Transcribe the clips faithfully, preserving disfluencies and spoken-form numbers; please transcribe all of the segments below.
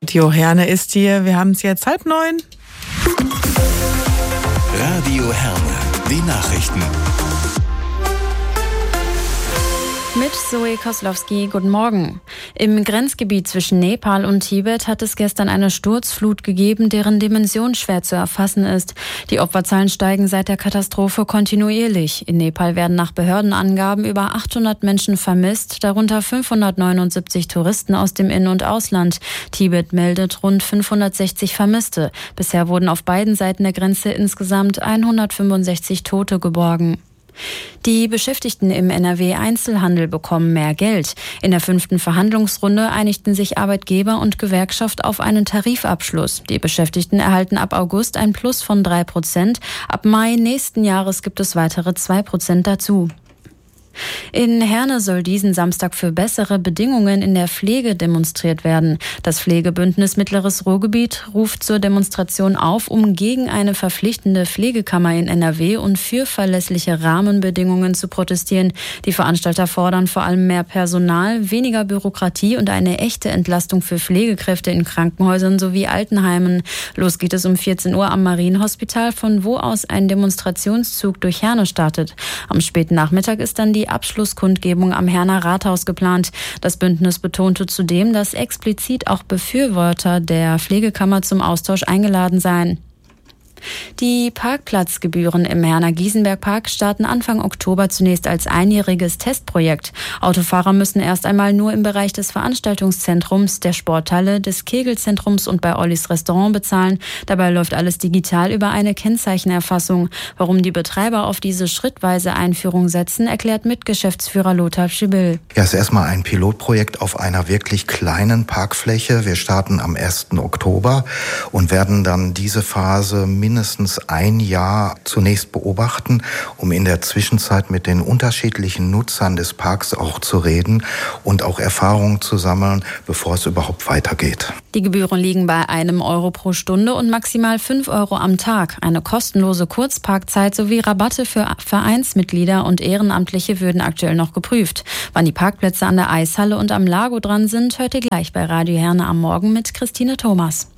Radio Herne ist hier. Wir haben es jetzt halb neun. Radio Herne, die Nachrichten. Mit Zoe Koslowski, guten Morgen. Im Grenzgebiet zwischen Nepal und Tibet hat es gestern eine Sturzflut gegeben, deren Dimension schwer zu erfassen ist. Die Opferzahlen steigen seit der Katastrophe kontinuierlich. In Nepal werden nach Behördenangaben über achthundert Menschen vermisst, darunter fünfhundertneunundsiebzig Touristen aus dem In- und Ausland. Tibet meldet rund fünfhundertsechzig Vermisste. Bisher wurden auf beiden Seiten der Grenze insgesamt hundertfünfundsechzig Tote geborgen. Die Beschäftigten im N R W-Einzelhandel bekommen mehr Geld. In der fünften Verhandlungsrunde einigten sich Arbeitgeber und Gewerkschaft auf einen Tarifabschluss. Die Beschäftigten erhalten ab August ein Plus von drei Prozent. Ab Mai nächsten Jahres gibt es weitere zwei Prozent dazu. In Herne soll diesen Samstag für bessere Bedingungen in der Pflege demonstriert werden. Das Pflegebündnis Mittleres Ruhrgebiet ruft zur Demonstration auf, um gegen eine verpflichtende Pflegekammer in N R W und für verlässliche Rahmenbedingungen zu protestieren. Die Veranstalter fordern vor allem mehr Personal, weniger Bürokratie und eine echte Entlastung für Pflegekräfte in Krankenhäusern sowie Altenheimen. Los geht es um vierzehn Uhr am Marienhospital, von wo aus ein Demonstrationszug durch Herne startet. Am späten Nachmittag ist dann die Abschlusskundgebung am Herner Rathaus geplant. Das Bündnis betonte zudem, dass explizit auch Befürworter der Pflegekammer zum Austausch eingeladen seien. Die Parkplatzgebühren im Herner Giesenberg-Park starten Anfang Oktober zunächst als einjähriges Testprojekt. Autofahrer müssen erst einmal nur im Bereich des Veranstaltungszentrums, der Sporthalle, des Kegelzentrums und bei Ollis Restaurant bezahlen. Dabei läuft alles digital über eine Kennzeichenerfassung. Warum die Betreiber auf diese schrittweise Einführung setzen, erklärt Mitgeschäftsführer Lothar Schibill. Ja, es ist erstmal ein Pilotprojekt auf einer wirklich kleinen Parkfläche. Wir starten am ersten Oktober und werden dann diese Phase mindestens ein Jahr zunächst beobachten, um in der Zwischenzeit mit den unterschiedlichen Nutzern des Parks auch zu reden und auch Erfahrungen zu sammeln, bevor es überhaupt weitergeht. Die Gebühren liegen bei einem Euro pro Stunde und maximal fünf Euro am Tag. Eine kostenlose Kurzparkzeit sowie Rabatte für Vereinsmitglieder und Ehrenamtliche würden aktuell noch geprüft. Wann die Parkplätze an der Eishalle und am Lago dran sind, hört ihr gleich bei Radio Herne am Morgen mit Christine Thomas.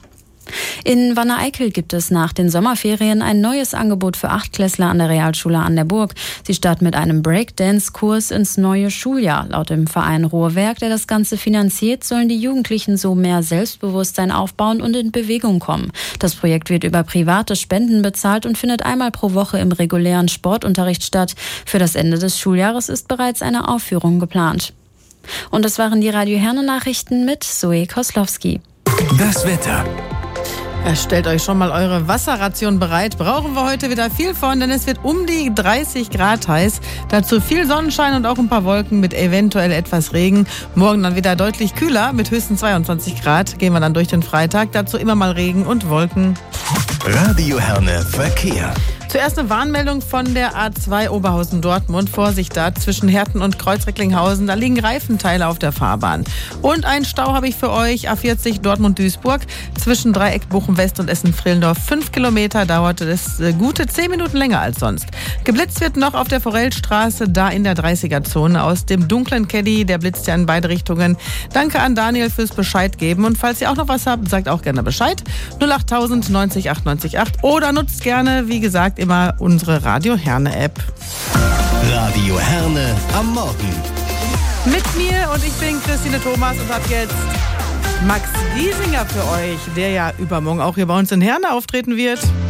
In Wanne-Eickel gibt es nach den Sommerferien ein neues Angebot für Achtklässler an der Realschule an der Burg. Sie starten mit einem Breakdance-Kurs ins neue Schuljahr. Laut dem Verein Ruhrwerk, der das Ganze finanziert, sollen die Jugendlichen so mehr Selbstbewusstsein aufbauen und in Bewegung kommen. Das Projekt wird über private Spenden bezahlt und findet einmal pro Woche im regulären Sportunterricht statt. Für das Ende des Schuljahres ist bereits eine Aufführung geplant. Und das waren die Radio Herne Nachrichten mit Zoe Koslowski. Das Wetter. Ja, stellt euch schon mal eure Wasserration bereit. Brauchen wir heute wieder viel von, denn es wird um die dreißig Grad heiß. Dazu viel Sonnenschein und auch ein paar Wolken mit eventuell etwas Regen. Morgen dann wieder deutlich kühler mit höchstens zweiundzwanzig Grad. Gehen wir dann durch den Freitag. Dazu immer mal Regen und Wolken. Radio Herne Verkehr. Zuerst eine Warnmeldung von der A zwei Oberhausen-Dortmund. Vorsicht da zwischen Herten und Kreuzrecklinghausen. Da liegen Reifenteile auf der Fahrbahn. Und einen Stau habe ich für euch. A vierzig Dortmund-Duisburg. Zwischen Dreieck Bochum-West und Essen-Frillendorf. Fünf Kilometer dauerte das äh, gute zehn Minuten länger als sonst. Geblitzt wird noch auf der Forellstraße, da in der dreißiger-Zone. Aus dem dunklen Caddy, der blitzt ja in beide Richtungen. Danke an Daniel fürs Bescheid geben. Und falls ihr auch noch was habt, sagt auch gerne Bescheid. null acht tausend neunzig acht neunzig acht. Oder nutzt gerne, wie gesagt, immer unsere Radio Herne App. Radio Herne am Morgen. Mit mir und ich bin Christine Thomas und habe jetzt Max Giesinger für euch, der ja übermorgen auch hier bei uns in Herne auftreten wird.